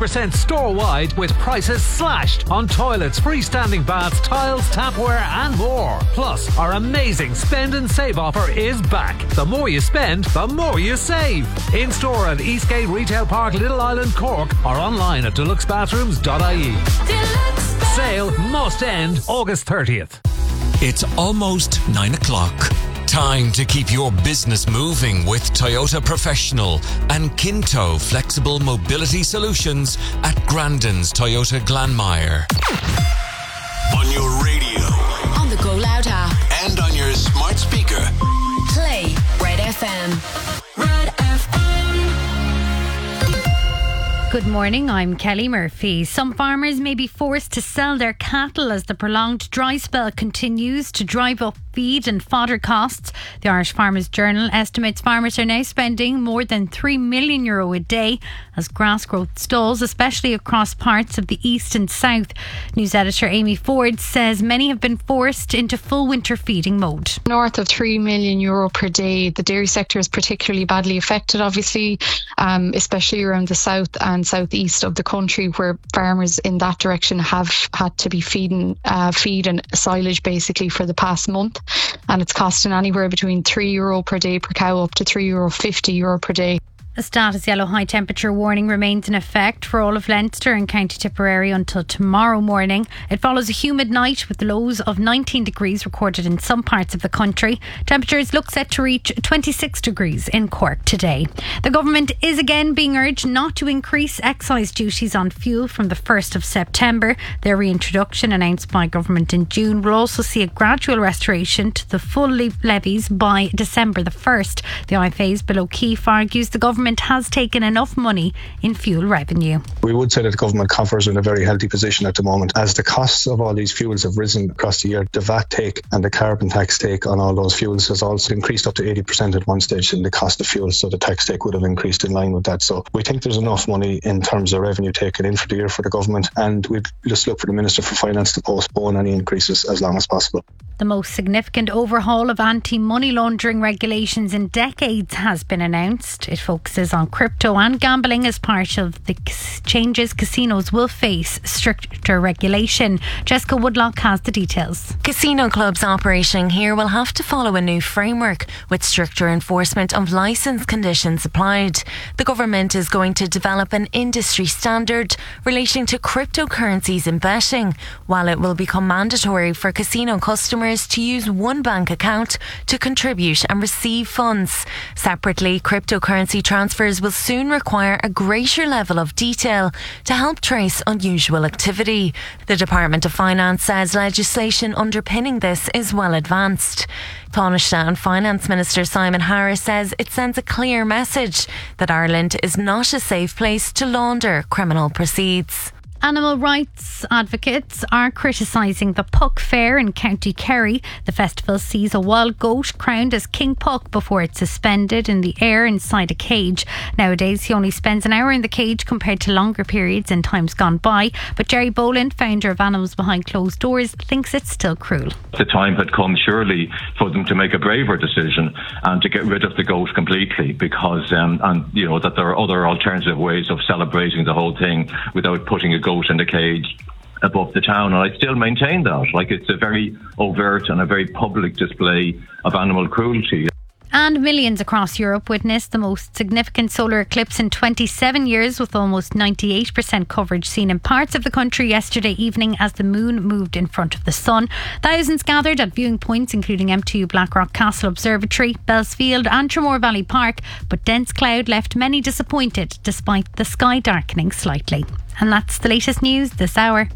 20% store-wide with prices slashed on toilets, freestanding baths, tiles, tapware and more. Plus, our amazing spend and save offer is back. The more you spend, the more you save. In-store at Eastgate Retail Park, Little Island, Cork, or online at deluxebathrooms.ie. Sale must end August 30th. It's almost 9 o'clock. Time to keep your business moving with Toyota Professional and Kinto Flexible Mobility Solutions at Grandin's Toyota Glanmire. On your radio, on the Go Loud app, and on your smart speaker. Play Red FM. Red FM. Good morning, I'm Kelly Murphy. Some farmers may be forced to sell their cattle as the prolonged dry spell continues to drive up feed and fodder costs. The Irish Farmers Journal estimates farmers are now spending more than €3 million a day as grass growth stalls, especially across parts of the east and south. News editor Amy Ford says many have been forced into full winter feeding mode. North of €3 million per day. The dairy sector is particularly badly affected, obviously, especially around the south and southeast of the country, where farmers in that direction have had to be feeding feed and silage basically for the past month. And it's costing anywhere between €3 per day per cow up to €3.50 per day. A status yellow high temperature warning remains in effect for all of Leinster and County Tipperary until tomorrow morning. It follows a humid night with lows of 19 degrees recorded in some parts of the country. Temperatures look set to reach 26 degrees in Cork today. The government is again being urged not to increase excise duties on fuel from the 1st of September. Their reintroduction, announced by government in June, will also see a gradual restoration to the full levies by December the 1st. The IFA's Bill O'Keefe argues the government has taken enough money in fuel revenue. We would say that the government coffers are in a very healthy position at the moment. As the costs of all these fuels have risen across the year, the VAT take and the carbon tax take on all those fuels has also increased up to 80% at one stage in the cost of fuel, so the tax take would have increased in line with that. So we think there's enough money in terms of revenue taken in for the year for the government, and we'd just look for the Minister for Finance to postpone any increases as long as possible. The most significant overhaul of anti-money laundering regulations in decades has been announced. It focuses on crypto and gambling as part of the changes casinos will face stricter regulation. Jessica Woodlock has the details. Casino clubs operating here will have to follow a new framework with stricter enforcement of licence conditions applied. The government is going to develop an industry standard relating to cryptocurrencies in betting, while it will become mandatory for casino customers to use one bank account to contribute and receive funds. Separately, cryptocurrency transfers will soon require a greater level of detail to help trace unusual activity. The Department of Finance says legislation underpinning this is well advanced. Taoiseach and Finance Minister Simon Harris says it sends a clear message that Ireland is not a safe place to launder criminal proceeds. Animal rights advocates are criticising the Puck Fair in County Kerry. The festival sees a wild goat crowned as King Puck before it's suspended in the air inside a cage. Nowadays he only spends an hour in the cage compared to longer periods in times gone by. But Jerry Boland, founder of Animals Behind Closed Doors, thinks it's still cruel. The time had come surely for them to make a braver decision and to get rid of the goat completely, because that there are other alternative ways of celebrating the whole thing without putting a goat in the cage above the town. And I still maintain that. It's a very overt and a very public display of animal cruelty. And millions across Europe witnessed the most significant solar eclipse in 27 years, with almost 98% coverage seen in parts of the country yesterday evening as the moon moved in front of the sun. Thousands gathered at viewing points including M2 Blackrock Castle Observatory, Bellsfield and Tramore Valley Park, but dense cloud left many disappointed despite the sky darkening slightly. And that's the latest news this hour.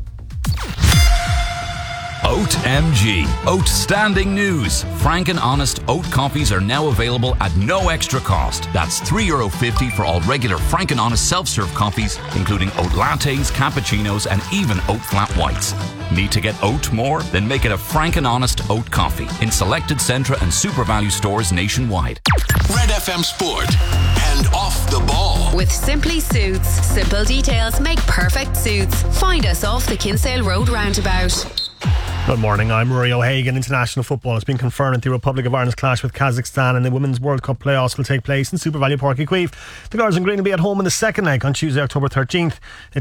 Oat MG. Outstanding news. Frank and Honest oat coffees are now available at no extra cost. That's €3.50 for all regular Frank and Honest self-serve coffees, including oat lattes, cappuccinos and even oat flat whites. Need to get oat more? Then make it a Frank and Honest oat coffee in selected Centra and Super Value stores nationwide. Red FM Sport and Off the Ball. With Simply Suits. Simple details make perfect suits. Find us off the Kinsale Road roundabout. Good morning, I'm Rory O'Hagan. International football has been confirmed that the Republic of Ireland's clash with Kazakhstan in the Women's World Cup playoffs will take place in Super Value Park, Equive. The Girls in Green will be at home in the second leg on Tuesday, October 13th.